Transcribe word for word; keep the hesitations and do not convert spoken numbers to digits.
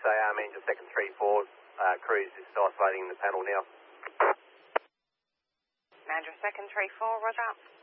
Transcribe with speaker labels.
Speaker 1: A R, Manager second three four, uh, cruise is isolating the panel now.
Speaker 2: Manager second three four, roger.